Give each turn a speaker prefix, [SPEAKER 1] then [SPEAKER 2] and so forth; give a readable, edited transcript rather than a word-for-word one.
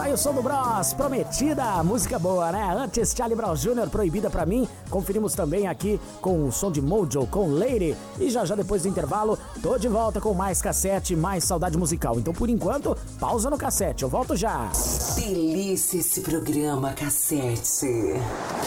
[SPEAKER 1] aí o som do Bros, Prometida, música boa, né? Antes, Charlie Brown Jr., Proibida Pra Mim. Conferimos também aqui com o som de Mojo, com Lady. E já depois do intervalo, tô de volta com mais cassete, mais saudade musical. Então, por enquanto, pausa no cassete, eu volto já.
[SPEAKER 2] Delícia esse programa, Cassete.